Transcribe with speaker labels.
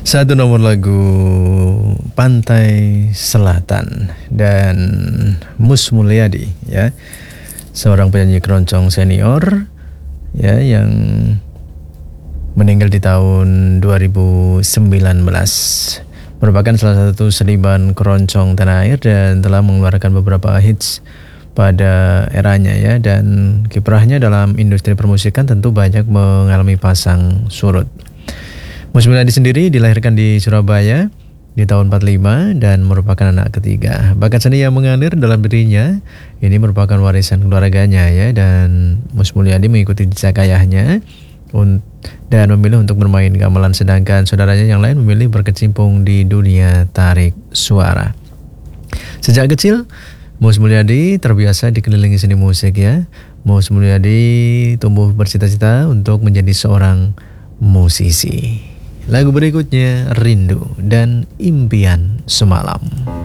Speaker 1: Satu nomor lagu Pantai Selatan dan Mus Mulyadi ya, seorang penyanyi keroncong senior ya yang meninggal di tahun 2019. Merupakan salah satu seniman keroncong tanah air dan telah mengeluarkan beberapa hits pada eranya ya, dan kiprahnya dalam industri permusikan tentu banyak mengalami pasang surut. Mus Mulyadi sendiri dilahirkan di Surabaya di tahun 45 dan merupakan anak ketiga. Bakat seni yang mengalir dalam dirinya ini merupakan warisan keluarganya ya, dan Mus Mulyadi mengikuti jejak ayahnya dan memilih untuk bermain gamelan, sedangkan saudaranya yang lain memilih berkecimpung di dunia tarik suara. Sejak kecil Mus Mulyadi terbiasa dikelilingi seni musik ya. Mus Mulyadi tumbuh bercita-cita untuk menjadi seorang musisi. Lagu berikutnya Rindu dan Impian Semalam.